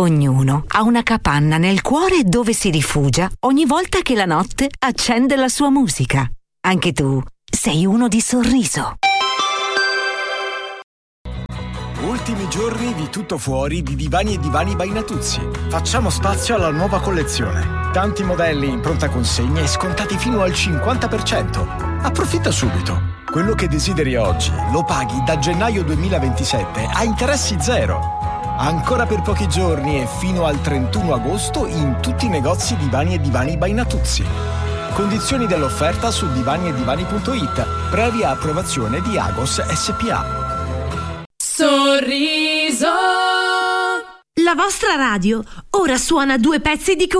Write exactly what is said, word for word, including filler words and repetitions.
Ognuno ha una capanna nel cuore dove si rifugia ogni volta che la notte accende la sua musica. Anche tu sei uno di Sorriso. Ultimi giorni di tutto fuori di Divani e Divani by Natuzzi. Facciamo spazio alla nuova collezione. Tanti modelli in pronta consegna e scontati fino al cinquanta per cento. Approfitta subito. Quello che desideri oggi lo paghi da gennaio duemilaventisette a interessi zero. Ancora per pochi giorni e fino al trentuno agosto in tutti i negozi Divani e Divani by Natuzzi. Condizioni dell'offerta su divani e divani punto it, previa approvazione di Agos S P A. Sorriso. La vostra radio ora suona due pezzi di